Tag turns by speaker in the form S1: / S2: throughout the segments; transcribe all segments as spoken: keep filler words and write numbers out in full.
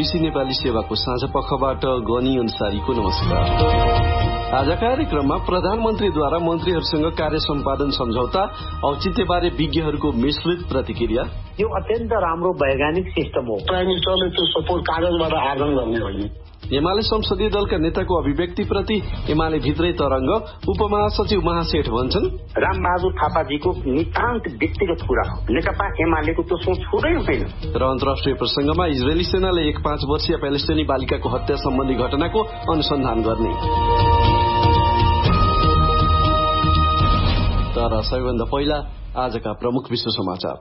S1: BBC Nepali सेवाको साँझ पखबाट गनी अन्सारीको नमस्कार। आज कार्यक्रममा प्रधानमन्त्रीद्वारा मन्त्रीहरूसँग कार्य सम्पादन सम्झौता औचित्यबारे विज्ञहरूको मिश्रित प्रतिक्रिया।
S2: यो अत्यन्त राम्रो वैज्ञानिक सिस्टम हो।
S3: प्राइम मिनिस्टरले त्यो सपोर्ट कागजबाट आग्रह गर्ने होइन।
S1: एमाले संसदीय दलका नेताको अभिव्यक्तिप्रति एमाले भित्रै तरंग, उपमहासचिव महासेठ भन्छन्
S2: रामबहादुर थापाजीको नितान्त व्यक्तिगत कुरा हो। नेकपा एमालेको त्यो सोच हुँदै हुँदैन।
S1: र अन्तर्राष्ट्रिय प्रसंगमा इजरायली सेनाले एक पाँच वर्षीय प्यालेस्टिनी बालिकाको हत्या सम्बन्धी घटनाको अनुसन्धान गर्ने। तर सबैभन्दा पहिला आजका प्रमुख विश्व समाचार।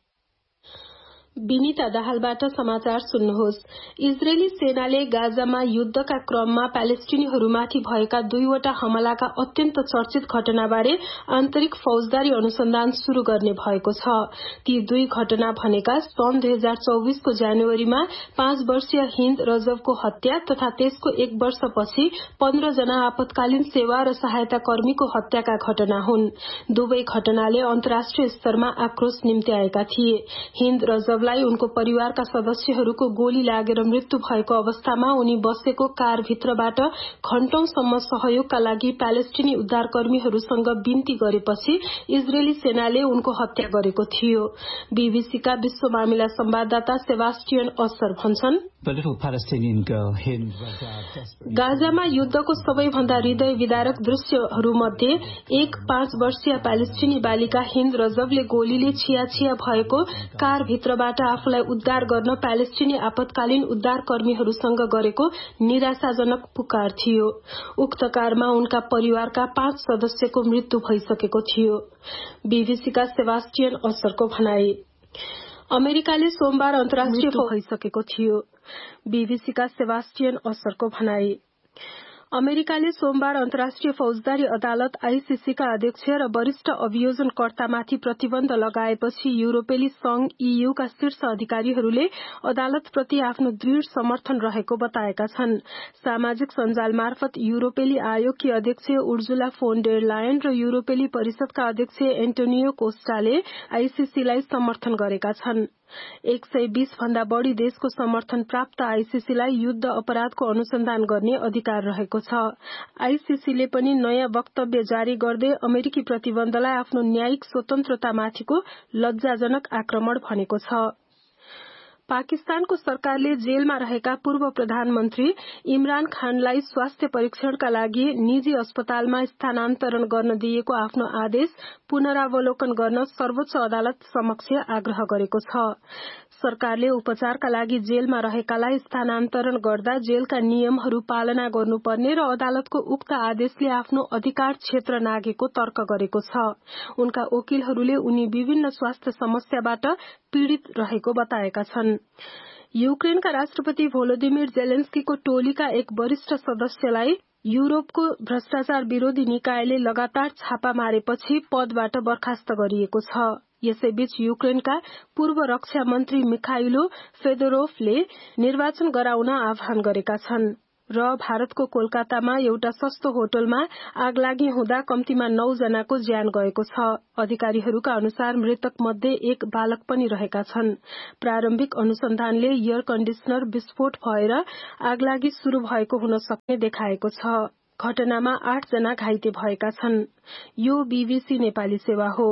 S4: विनिता दाहालबाट समाचार सुन्नुहोस्। इजरायली सेनाले गाजामा युद्धका क्रममा प्यालेस्टिनीहरूमाथि भएका दुईवटा हमलाका अत्यन्त चर्चित घटनाबारे आन्तरिक फौजदारी अनुसन्धान शुरू गर्ने भएको छ। ती दुई घटना भनेका सन् दुई हजार चौबीसको जनवरीमा पाँच वर्षीय हिन्द रजबको हत्या तथा त्यसको एक वर्षपछि पन्ध्र जना आपतकालीन सेवा र सहायता कर्मीको हत्याका घटना हुन्। दुवै घटनाले अन्तर्राष्ट्रिय स्तरमा आक्रोश निम्त्याएका थिए। हिन्द रजब उनको परिवारका सदस्यहरूको गोली लागेर मृत्यु भएको अवस्थामा उनी बसेको कारभित्रबाट घण्टौंसम्म सहयोगका लागि प्यालेस्टिनी उद्धारकर्मीहरूसँग बिन्ती गरेपछि इजरायली सेनाले उनको हत्या गरेको थियो। बीबीसीका विश्व मामिला संवाददाता सेबास्टियन अस्सर भन्छन् गाजामा युद्धको सबैभन्दा हृदय विदारक दृश्यहरूमध्ये एक पाँच वर्षीय प्यालेस्टिनी बालिका हिन्द रजबले गोलीले छिया छिया भएको कारभित्रबाट आफूलाई उद्धार गर्न प्यालेस्टिनी आपतकालीन उद्धार कर्मीहरूसँग गरेको निराशाजनक पुकार थियो। उक्त कारमा उनका परिवारका पाँच सदस्यको मृत्यु भइसकेको थियो। बीबीसीका सेबास्टियन अस्सरको भनाई। अमेरिकाले सोमबार अन्तर्राष्ट्रिय भइसकेको थियो। बीबीसीका सेबास्टियन अस्सरको भनाई। अमेरिकाले सोमबार अन्तर्राष्ट्रिय फौजदारी अदालत आईसीसीका अध्यक्ष र वरिष्ठ अभियोजनकर्तामाथि प्रतिबन्ध लगाएपछि युरोपेली संघ ईयूका शीर्ष अधिकारीहरूले अदालतप्रति आफ्नो दृढ़ समर्थन रहेको बताएका छन्। सामाजिक सञ्जाल मार्फत युरोपेली आयोगकी अध्यक्ष उर्जुला फोन डेर लायन र युरोपेली परिषदका अध्यक्ष एन्टोनियो कोस्टाले आईसीसीलाई समर्थन गरेका छन्। एक सय बीस भन्दा बढ़ी देशको समर्थन प्राप्त आईसीसीलाई युद्ध अपराधको अनुसन्धान गर्ने अधिकार रहेको छ। आईसीसीले पनि नयाँ वक्तव्य जारी गर्दै अमेरिकी प्रतिबन्धलाई आफ्नो न्यायिक स्वतन्त्रतामाथिको लज्जाजनक आक्रमण भनेको छ। पाकिस्तानको सरकारले जेलमा रहेका पूर्व प्रधानमन्त्री इमरान खानलाई स्वास्थ्य परीक्षणका लागि निजी अस्पतालमा स्थानान्तरण गर्न दिएको आफ्नो आदेश पुनरावलोकन गर्न सर्वोच्च अदालत समक्ष आग्रह गरेको छ। सरकारले उपचारका लागि जेलमा रहेकालाई स्थानान्तरण गर्दा जेलका नियमहरू पालना गर्नुपर्ने र अदालतको उक्त आदेशले आफ्नो अधिकार क्षेत्र नाघेको तर्क गरेको छ। उनका वकिलहरूले उनी विभिन्न स्वास्थ्य समस्याबाट पीड़ित रहेको बताएका छन्। युक्रेनका राष्ट्रपति भोलोदिमिर जेलेन्स्कीको टोलीका एक वरिष्ठ सदस्यलाई युरोपको भ्रष्टाचार विरोधी निकायले लगातार छापा मारेपछि पदबाट बर्खास्त गरिएको छ। यसैबीच युक्रेनका पूर्व रक्षा मन्त्री मिखाइलो फेदोरोफले निर्वाचन गराउन आह्वान गरेका छन्। र भारतको कोलकातामा एउटा सस्तो होटलमा आगलागी हुँदा कम्तीमा नौ जनाको ज्यान गएको छ। अधिकारीहरूका अनुसार मृतक मध्ये एक बालक पनि रहेका छन्। प्रारम्भिक अनुसन्धानले एयर कण्डिसनर विस्फोट भएर आगलागी शुरू भएको हुन सक्ने देखाएको छ। घटनामा आठ जना घाइते भएका छन्। यो बीबीसी नेपाली सेवा हो।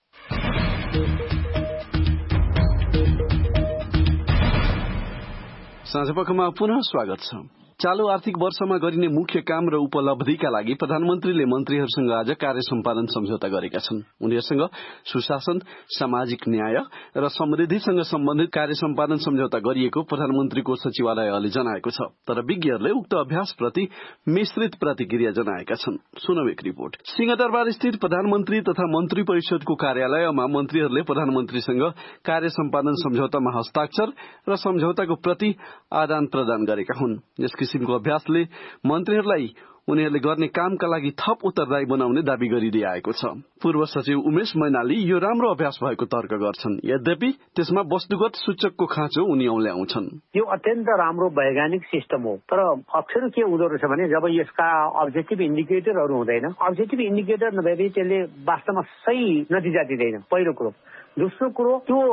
S1: साँझपखमा पुनः स्वागत छ। चालू आर्थिक वर्षमा गरिने मुख्य काम र उपलब्धिका लागि प्रधानमन्त्रीले मन्त्रीहरूसँग आज कार्य सम्पादन सम्झौता गरेका छन्। उनीहरूसँग सुशासन, सामाजिक न्याय र समृद्धिसँग सम्बन्धित कार्य सम्पादन सम्झौता गरिएको प्रधानमन्त्रीको सचिवालयले जनाएको छ। तर विज्ञहरूले उक्त अभ्यासप्रति मिश्रित प्रतिक्रिया जनाएका छन्। सुनौ एक रिपोर्ट। सिंहदरबार स्थित प्रधानमन्त्री तथा मन्त्री परिषदको कार्यालयमा मन्त्रीहरूले प्रधानमन्त्रीसँग कार्य सम्पादन सम्झौतामा हस्ताक्षर र सम्झौताको प्रति आदान प्रदान गरेका हुन्। यस किसिमको अभ्यासले मन्त्रीहरूलाई उनीहरूले गर्ने कामका लागि थप उत्तरदायी बनाउने दावी गरिदिए आएको छ। पूर्व सचिव उमेश मैनाली यो राम्रो अभ्यास भएको तर्क गर्छन्। यद्यपि त्यसमा वस्तुगत सूचकको खाँचो उनी औल्याउँछन्।
S2: यो अत्यन्त राम्रो वैज्ञानिक सिस्टम हो। तर अप्ठ्यारो के हुँदो रहेछ भने जब यसका अब्जेक्टिभ इन्डिकेटरहरू हुँदैन, अब्जेक्टिभ इन्डिकेटर नभए त्यसले वास्तवमा सही नतिजा दिँदैन। पहिलो कुरो। दोस्रो कुरो, त्यो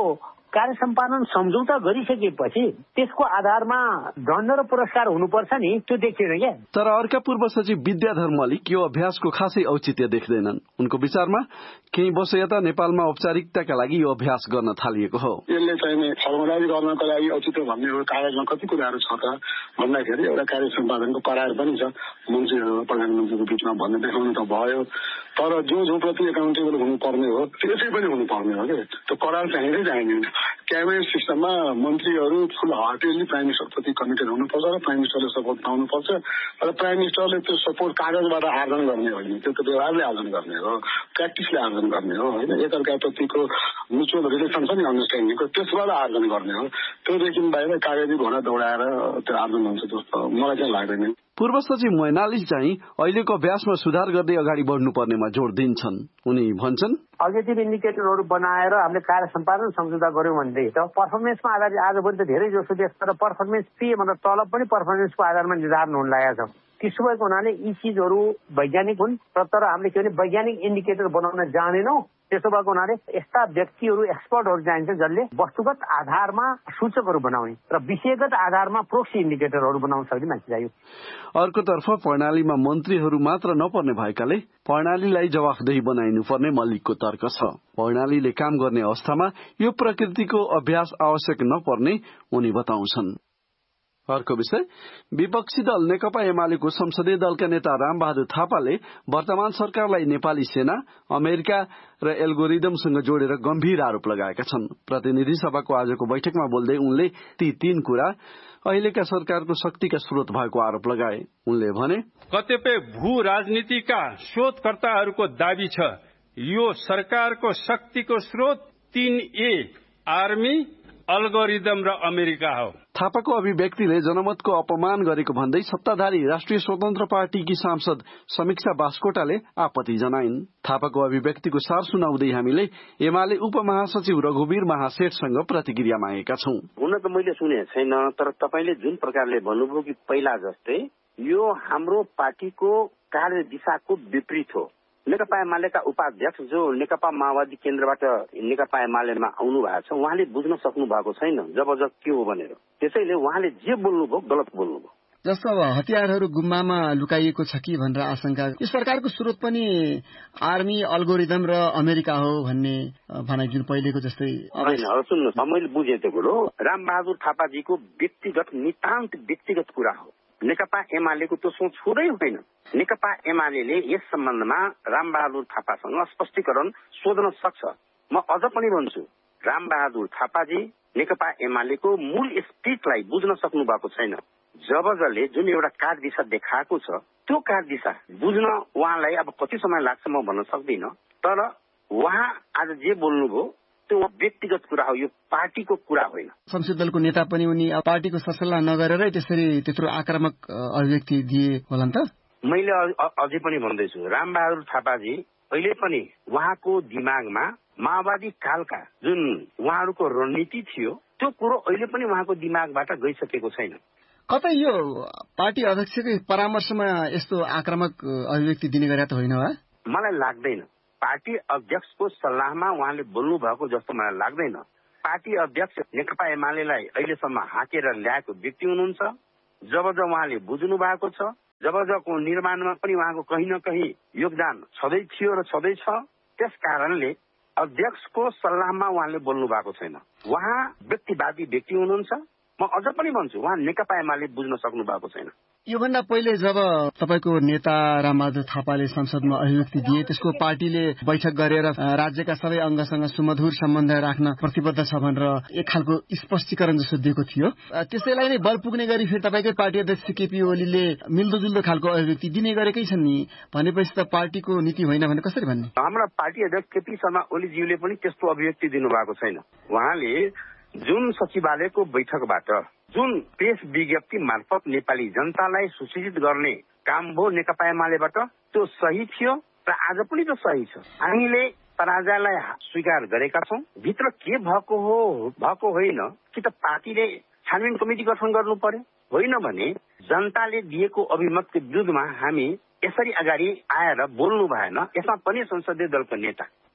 S2: कार्य सम्पादन सम्झौता गरिसकेपछि त्यसको आधारमा दण्ड र पुरस्कार हुनुपर्छ नि, त्यो देखिएन क्या।
S1: तर अर्का पूर्व सचिव विद्याधर मल्लिक यो अभ्यासको खासै औचित्य देख्दैनन्। उनको विचारमा केही वर्ष यता नेपालमा औपचारिकताका लागि यो अभ्यास गर्न थालिएको हो।
S3: यसले चाहिँ फर्मुलाइज गर्नको लागि औचित्य भन्ने हो, कागजमा कति कुराहरू छ त भन्दाखेरि एउटा कार्य सम्पादनको करार पनि छ मन्त्रीहरू प्रधानमन्त्रीको बिचमा भन्ने देखाउनु त भयो। तर जो जो प्रति एकाउन्टेबल हुनुपर्ने हो त्यसै पनि हुनुपर्ने हो कि त्यो करार चाहिँदै चाहिँदैन। क्याबिनेट सिस्टममा मन्त्रीहरू फुल हार्टेडली प्राइम मिनिस्टरप्रति कमिटेड हुनुपर्छ र प्राइम मिनिस्टरले सपोर्ट पाउनुपर्छ र प्राइम मिनिस्टरले त्यो सपोर्ट कागजबाट आर्जन गर्ने होइन, त्यो त व्यवहारले आर्जन गर्ने हो, प्र्याक्टिसले आर्जन गर्ने हो होइन। एकअर्काप्रतिको म्युचुअल रिलेसन छ नि अन्डरस्ट्यान्डिङको, त्यसबाट आर्जन गर्ने हो। त्योदेखि बाहिर कागजी घोडा दौडाएर त्यो आर्जन हुन्छ जस्तो मलाई चाहिँ लाग्दैन।
S1: पूर्व सचिव मैनाली चाहिँ अहिलेको अभ्यासमा सुधार गर्दै अगाडि बढ्नुपर्नेमा जोड़ दिन्छन्। उनी भन्छन्
S2: अब्जेक्टिभ इन्डिकेटरहरू बनाएर हामीले कार्य सम्पादन सम्झौता गर्यौं भनेदेखि त पर्फर्मेन्समा आधारित आजभोलि त धेरै जसो देश तर पर्फर्मेन्स पे मतलब तलब पनि पर्फर्मेन्सको आधारमा निर्धारण हुन लागेको छ। त्यसो भएको हुनाले यी चिजहरू वैज्ञानिक हुन् तर हामीले के भने वैज्ञानिक इन्डिकेटर बनाउन जानेनौं। त्यसो भएको हुनाले यस्ता व्यक्तिहरू एक्सपर्टहरू चाहिन्छ जसले वस्तुगत आधारमा सूचकहरू बनाउने र विषयगत आधारमा प्रोक्सी इन्डिकेटरहरू बनाउन सक्ने मान्छे चाहियो।
S1: अर्कोतर्फ प्रणालीमा मन्त्रीहरू मात्र नपर्ने भएकाले प्रणालीलाई जवाफदेही बनाइनुपर्ने मल्लिकको तर्क छ। प्रणालीले काम गर्ने अवस्थामा यो प्रकृतिको अभ्यास आवश्यक नपर्ने उनी बताउँछन्। अर्को विषय विपक्षी दल नेकपा एमालेको संसदीय दलका नेता रामबहादुर थापाले वर्तमान सरकारलाई नेपाली सेना, अमेरिका र एल्गोरिदमसँग जोडेर गम्भीर आरोप लगाएका छन्। प्रतिनिधि सभाको आजको बैठकमा बोल्दै उनले ती तीन कुरा अहिलेका सरकारको शक्तिका स्रोत भएको आरोप लगाए। उनले भने
S5: कतिपय भू राजनीतिका शोधकर्ताहरूको दाबी छ यो सरकारको शक्तिको स्रोत तीन ए आर्मी, अल्गोरिदम र अमेरिका हो।
S1: थापाको अभिव्यक्तिले जनमतको अपमान गरेको भन्दै सत्ताधारी राष्ट्रिय स्वतन्त्र पार्टीकी सांसद समीक्षा बास्कोटाले आपत्ति जनाइन्। थापाको अभिव्यक्तिको सार सुनाउँदै हामीले एमाले उपमहासचिव रघुवीर महासेठसँग प्रतिक्रिया मागेका छौं।
S6: हुन त मैले सुने छैन, तर तपाईले जुन प्रकारले भन्नुभयो कि पहिला जस्तै यो हाम्रो पार्टीको कार्य दिशाको विपरीत हो। नेकपा एमालेका उपाध्यक्ष जो नेकपा माओवादी केन्द्रबाट नेकपा एमालेमा आउनु भएको छ उहाँले बुझ्न सक्नु भएको छैन जबरजस्त के हो भनेर। त्यसैले उहाँले जे बोल्नुभयो गलत बोल्नुभयो।
S7: जस्तो अब हतियारहरू गुम्बामा लुकाइएको छ कि भनेर आशंका, यो सरकारको स्रोत पनि आर्मी, अल्गोरिदम र अमेरिका हो भन्ने भनाइ जुन पहिलेको जस्तै
S6: होइन। अब सुन्नुहोस्, मैले बुझेँ त्यो कुरो रामबहादुर थापाजीको व्यक्तिगत नितान्त व्यक्तिगत कुरा हो। नेकपा एमालेको त्यो सोच हुँदै होइन। नेकपा एमाले यस सम्बन्धमा रामबहादुर थापासँग स्पष्टीकरण सोध्न सक्छ। म अझ पनि भन्छु, रामबहादुर थापाजी नेकपा एमालेको मूल स्पिरिटलाई बुझ्न सक्नु भएको छैन। जब जसले जुन एउटा कार्य दिशा देखाएको छ त्यो कार्य दिशा बुझ्न उहाँलाई अब कति समय लाग्छ म भन्न सक्दिनँ, तर उहाँ आज जे बोल्नुभयो त्यो व्यक्तिगत कुरा हो, यो पार्टीको कुरा होइन।
S7: संसदीय दलको नेता पनि उनी पार्टीको सरसल्लाह नगरेरै त्यसरी त्यत्रो आक्रामक अभिव्यक्ति दिए होला नि त।
S6: मैले अझै पनि भन्दैछु, रामबहादुर थापाजी अहिले पनि उहाँको दिमागमा माओवादी कालका जुन उहाँहरूको रणनीति थियो त्यो कुरो अहिले पनि उहाँको दिमागबाट गइसकेको छैन।
S7: कतै यो पार्टी अध्यक्षकै परामर्शमा यस्तो आक्रामक अभिव्यक्ति दिने गरेका त होइन है?
S6: मलाई लाग्दैन। पार्टी अध्यक्षको सल्लाहमा उहाँले बोल्नु भएको जस्तो मलाई लाग्दैन। पार्टी अध्यक्ष नेकपा एमालेलाई अहिलेसम्म हाकेर ल्याएको व्यक्ति हुनुहुन्छ। जब जब उहाँले बुझ्नु भएको छ, जब जबको निर्माणमा पनि उहाँको कहीँ न कहीँ योगदान छँदै थियो र छँदै छ, त्यस कारणले अध्यक्षको सल्लाहमा उहाँले बोल्नु भएको छैन। उहाँ व्यक्तिवादी व्यक्ति हुनुहुन्छ। म अझ पनि भन्छु उहाँ नेकपा एमाले बुझ्न सक्नु भएको छैन।
S7: योभन्दा पहिले जब तपाईको नेता रामबहादुर थापाले संसदमा अभिव्यक्ति दिए त्यसको पार्टीले बैठक गरेर राज्यका सबै अंगसँग सुमधुर सम्बन्ध राख्न प्रतिबद्ध छ भनेर एक खालको स्पष्टीकरण जस्तो दिएको थियो। त्यसैलाई नै बल पुग्ने गरी फेरि तपाईकै पार्टी अध्यक्ष केपी ओलीले मिल्दोजुल्दो खालको अभिव्यक्ति दिने गरेकै छन् नि, भनेपछि त पार्टीको नीति होइन भने कसरी भन्ने?
S6: हाम्रा पार्टी अध्यक्ष केपी शर्मा ओलीज्यूले पनि त्यस्तो अभिव्यक्ति दिनुभएको छैन। उहाँले जुन सचिवालयको बैठकबाट जुन प्रेस विज्ञप्ति मार्फत नेपाली जनतालाई सूचित गर्ने काम भयो नेकपा एमालेबाट त्यो सही थियो र आज पनि त्यो सही छ। हामीले पराजयलाई स्वीकार गरेका छौं। भित्र के भएको हो भएको होइन कि त पार्टीले छानबिन कमिटी गठन गर्नु पर्यो, होइन भने जनताले दिएको अभिमतको विरुद्धमा हामी यसरी अगाडि आएर बोल्नु भएन। यसमा पनि संसदीय दलको नेता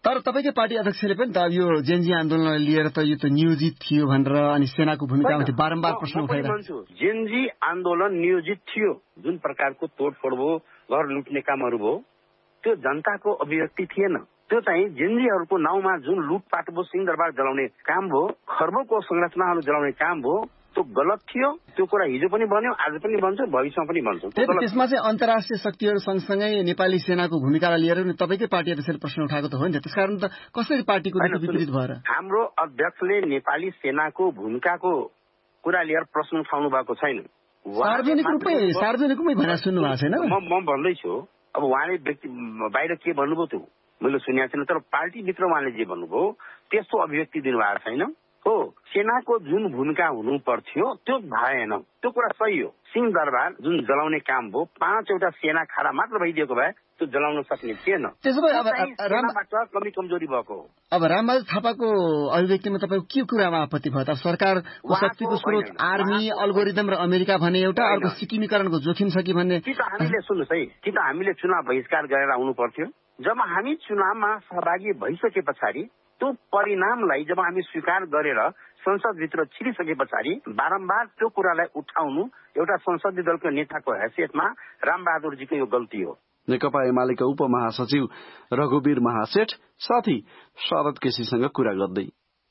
S7: तर तपाईँकै पार्टी अध्यक्षले पनि त यो जेनजी आन्दोलनलाई लिएर त यो त नियोजित थियो भनेर अनि सेनाको भूमिकामा बारम्बार प्रश्न उठाइरहेको
S6: छ। जेनजी आन्दोलन नियोजित थियो, जुन प्रकारको तोडफोड भयो, घर लुट्ने कामहरू भयो, त्यो जनताको अभिव्यक्ति थिएन। त्यो चाहिँ जेनजीहरूको नाउँमा जुन लुटपाट भयो, सिंहदरबार जलाउने काम भयो, खर्बौंको संरचनाहरू जलाउने काम भयो, त्यो गलत थियो। त्यो कुरा हिजो पनि बन्यो, आज पनि बन्छ, भविष्यमा पनि बन्छ।
S7: त्यसमा चाहिँ अन्तर्राष्ट्रिय शक्तिहरू सँगसँगै नेपाली सेनाको भूमिकालाई लिएर पनि तपाईँकै पार्टी अध्यक्षले प्रश्न उठाएको त हो नि त। त्यसकारण त कसरी पार्टीको नीति विपरीत भएर
S6: हाम्रो अध्यक्षले नेपाली सेनाको भूमिकाको कुरा लिएर प्रश्न उठाउनु भएको छैन।
S7: सार्वजनिक रूपमै सार्वजनिक रूपमै भनेर सुन्नु भएको छैन।
S6: म भन्दैछु अब उहाँले व्यक्ति बाहिर के भन्नुभयो त्यो मैले सुनेको छैन, तर पार्टीभित्र उहाँले जे भन्नुभयो त्यस्तो अभिव्यक्ति दिनुभएको छैन। हो, सेनाको जुन भूमिका हुनु पर्थ्यो त्यो भएन, त्यो कुरा सही हो। सिंहदरबार जुन जलाउने काम भयो, पाँचवटा सेना खाडा मात्र भइदिएको भए त्यो जलाउन सक्ने थिएन।
S7: त्यसो भए अब
S6: सेनाबाट कमी कमजोरी भएको हो।
S7: अब रामबहादुर थापाको अभिव्यक्तिमा तपाईँको के कुरामा आपत्ति भयो त? सरकारको शक्तिको स्रोत आर्मी, अल्गोरिदम र अमेरिका भने एउटा, अर्को सिक्किमीकरणको जोखिम छ कि भन्ने।
S6: कि त हामीले सुन्नुहोस् है, कि त हामीले चुनाव बहिष्कार गरेर आउनु पर्थ्यो। जब हामी चुनावमा सहभागी भइसके पछाडि त्यो परिणामलाई जब हामी स्वीकार गरेर संसदभित्र छिरिसके पछाडि बारम्बार त्यो कुरालाई उठाउनु एउटा संसदीय दलको नेताको हैसियतमा रामबहादुरजीको यो गल्ती हो।
S1: नेकपा एमालेका उपमहासचिव रघुवीर महासेठ साथी शरद केसीसँग कुरा गर्दै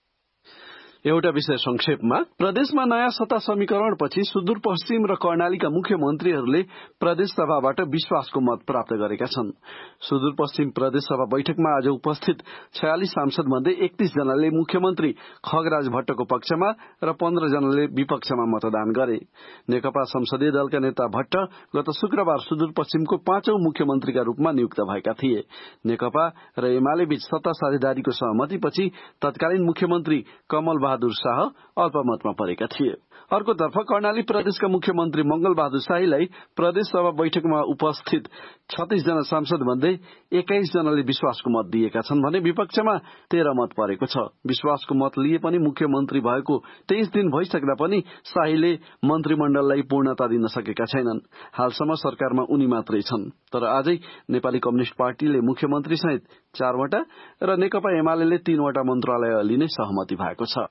S1: एउटा विषय संक्षेपमा, प्रदेशमा नयाँ सत्ता समीकरणपछि सुदूरपश्चिम र कर्णालीका मुख्यमन्त्रीहरूले प्रदेश सभाबाट विश्वासको मत प्राप्त गरेका छन्। सुदूरपश्चिम प्रदेश सभा बैठकमा आज उपस्थित छयालिस सांसद मध्ये एकतीस जनाले मुख्यमन्त्री खगराज भट्टको पक्षमा र पन्ध्र जनाले विपक्षमा मतदान गरे। नेकपा संसदीय दलका नेता भट्ट गत शुक्रबार सुदूरपश्चिमको पाँचौं मुख्यमन्त्रीका रूपमा नियुक्त भएका थिए। नेकपा र एमाले बीच सत्ता साझेदारीको सहमतिपछि तत्कालीन मुख्यमन्त्री कमल बहादुर शाह अल्पमतमा परेका थिए। अर्कोतर्फ कर्णाली प्रदेशका मुख्यमन्त्री मंगल बहादुर शाहीलाई प्रदेश सभा बैठकमा उपस्थित छत्तीस जना सांसद मध्ये एक्काइस जनाले विश्वासको मत दिएका छन् भने विपक्षमा तेह्र मत परेको छ। विश्वासको मत लिए पनि मुख्यमन्त्री भएको तेइस दिन भइसक्दा पनि शाहीले मन्त्रीमण्डललाई पूर्णता दिन सकेका छैनन्। हालसम्म सरकारमा उनी मात्रै छन्। तर आजै नेपाली कम्युनिष्ट पार्टीले मुख्यमन्त्री सहित चारवटा र नेकपा एमाले तीनवटा मन्त्रालय लिने सहमति भएको छ।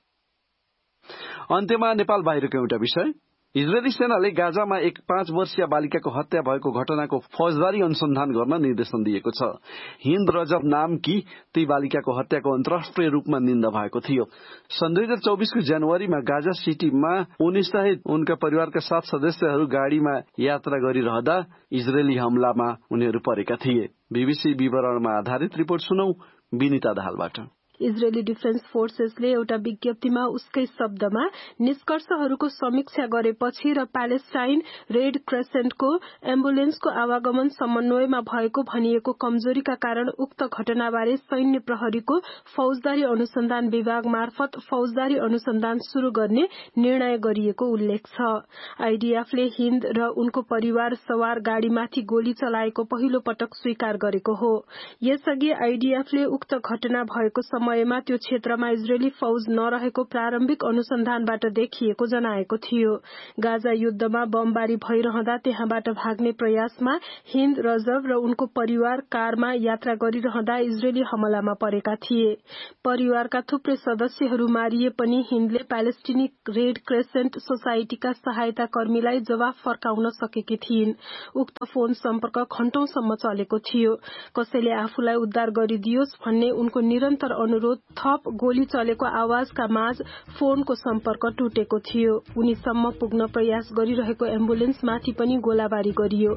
S1: अन्त्यमा नेपाल बाहिरको एउटा विषय, इजरायली सेनाले गाजामा एक पाँच वर्षीय बालिकाको हत्या भएको घटनाको फौजदारी अनुसन्धान गर्न निर्देशन दिएको छ। हिन्द रजब नामकी ती बालिकाको हत्याको अन्तर्राष्ट्रिय रूपमा निन्दा भएको थियो। सन् दुई हजार चौबिसको जनवरीमा गाजा सिटीमा उनी सहित उनका परिवारका सात सदस्यहरू गाड़ीमा यात्रा गरिरहँदा इजरायली हमलामा उनीहरू परेका थिए। बीबीसी विवरणमा आधारित रिपोर्ट सुनौ विनिता दाहालबाट।
S4: इजरायली डिफेन्स फोर्सेसले एउटा विज्ञप्तिमा उसकै शब्दमा निष्कर्षहरूको समीक्षा गरेपछि र प्यालेस्टाइन रेड क्रेसेन्टको एम्बुलेन्सको आवागमन समन्वयमा भएको भनिएको कमजोरीका कारण उक्त घटनाबारे सैन्य प्रहरीको फौजदारी अनुसन्धान विभाग मार्फत फौजदारी अनुसन्धान शुरू गर्ने निर्णय गरिएको उल्लेख छ। आईडीएफले हिन्द र उनको परिवार सवार गाड़ीमाथि गोली चलाएको पहिलो पटक स्वीकार गरेको हो। यसअघि आईडीएफले उक्त घटना भएको समयमा त्यो क्षेत्रमा इजरायली फौज नरहेको प्रारम्भिक अनुसन्धानबाट देखिएको जनाएको थियो। गाजा युद्धमा बमबारी भइरहँदा त्यहाँबाट भाग्ने प्रयासमा हिन्द रजब र उनको परिवार कारमा यात्रा गरिरहँदा इजरायली हमलामा परेका थिए। परिवारका थुप्रै सदस्यहरू मारिए पनि हिन्दले प्यालेस्टिनी रेड क्रेसेन्ट सोसाइटीका सहायता कर्मीलाई जवाफ फर्काउन सकेकी थिइन्। उक्त फोन सम्पर्क घण्टौंसम्म चलेको थियो। कसैले आफूलाई उद्धार गरिदियोस् भन्ने उनको निरन्तर अनुरोध थप गोली चलेको आवाजका माझ फोनको सम्पर्क टुटेको थियो। उनीसम्म पुग्न प्रयास गरिरहेको एम्बुलेन्समाथि पनि गोलाबारी गरियो।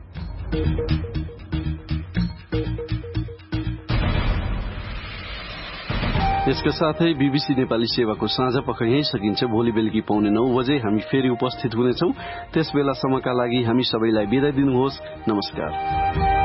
S1: यसका साथै बीबीसी नेपाली सेवाको साँझ पख यही सकिन्छ। भोलि बेलुकी पौने नौ बजे हामी फेरि उपस्थित हुनेछौं। त्यस बेलासम्मका लागि हामी सबैलाई बिदा दिनुहोस्। नमस्कार।